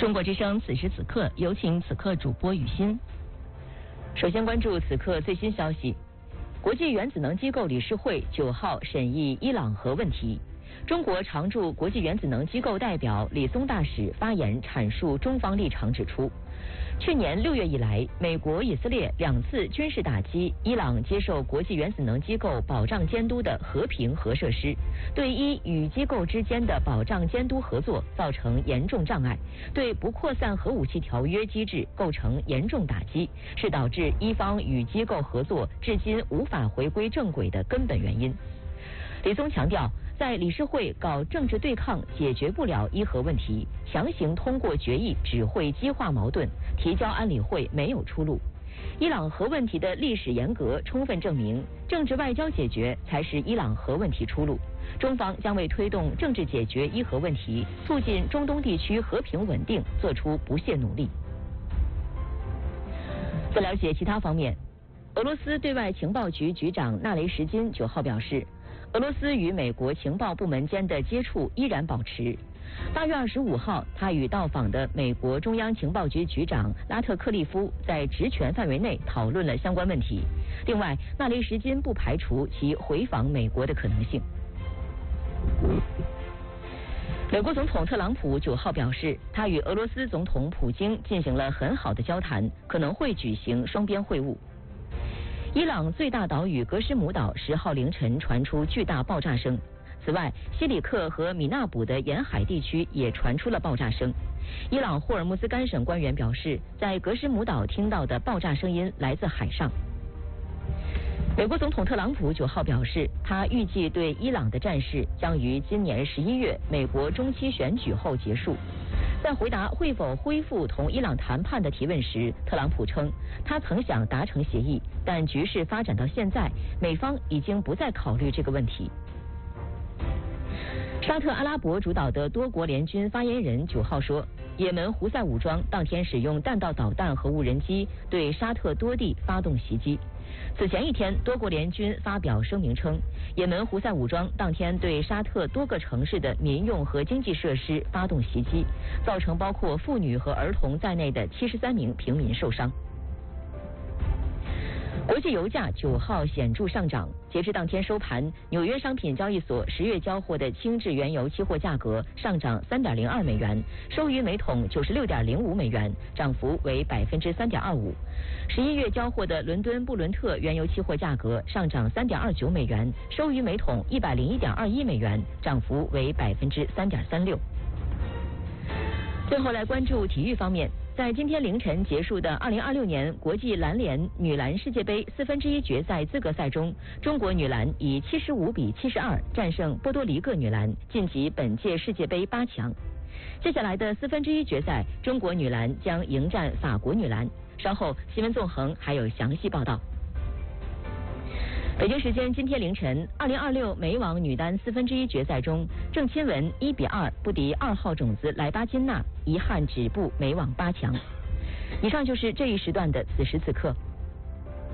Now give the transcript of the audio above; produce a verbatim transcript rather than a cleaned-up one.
中国之声此时此刻，有请此刻主播雨欣。首先关注此刻最新消息，国际原子能机构理事会九号审议伊朗核问题。中国常驻国际原子能机构代表李松大使发言阐述中方立场，指出，去年六月以来，美国、以色列两次军事打击伊朗接受国际原子能机构保障监督的和平核设施，对伊与机构之间的保障监督合作造成严重障碍，对不扩散核武器条约机制构成严重打击，是导致伊方与机构合作至今无法回归正轨的根本原因。李松强调，在理事会搞政治对抗解决不了伊核问题，强行通过决议只会激化矛盾，提交安理会没有出路。伊朗核问题的历史沿革充分证明，政治外交解决才是伊朗核问题出路。中方将为推动政治解决伊核问题，促进中东地区和平稳定做出不懈努力。在了解其他方面，俄罗斯对外情报局局长纳雷什金九号表示，俄罗斯与美国情报部门间的接触依然保持。八月二十五号，他与到访的美国中央情报局局长拉特克利夫在职权范围内讨论了相关问题。另外，纳雷什金不排除其回访美国的可能性。美国总统特朗普九号表示，他与俄罗斯总统普京进行了很好的交谈，可能会举行双边会晤。伊朗最大岛屿格什姆岛十号凌晨传出巨大爆炸声，此外，西里克和米纳卜的沿海地区也传出了爆炸声。伊朗霍尔木兹干省官员表示，在格什姆岛听到的爆炸声音来自海上。美国总统特朗普九号表示，他预计对伊朗的战事将于今年十一月美国中期选举后结束。在回答会否恢复同伊朗谈判的提问时，特朗普称，他曾想达成协议，但局势发展到现在，美方已经不再考虑这个问题。沙特阿拉伯主导的多国联军发言人九号说，也门胡塞武装当天使用弹道导弹和无人机对沙特多地发动袭击。此前一天，多国联军发表声明称，也门胡塞武装当天对沙特多个城市的民用和经济设施发动袭击，造成包括妇女和儿童在内的七十三名平民受伤。国际油价九号显著上涨，截至当天收盘，纽约商品交易所十月交货的轻质原油期货价格上涨三点零二美元，收于每桶九十六点零五美元，涨幅为百分之三点二五。十一月交货的伦敦布伦特原油期货价格上涨三点二九美元，收于每桶一百零一点二一美元，涨幅为百分之三点三六。最后来关注体育方面，在今天凌晨结束的二零二六年国际篮联女篮世界杯四分之一决赛资格赛中，中国女篮以七十五比七十二战胜波多黎各女篮，晋级本届世界杯八强。接下来的四分之一决赛，中国女篮将迎战法国女篮。稍后新闻纵横还有详细报道。北京时间今天凌晨，二零二六美网女单四分之一决赛中，郑钦文一比二不敌二号种子莱巴金娜，遗憾止步美网八强。以上就是这一时段的此时此刻。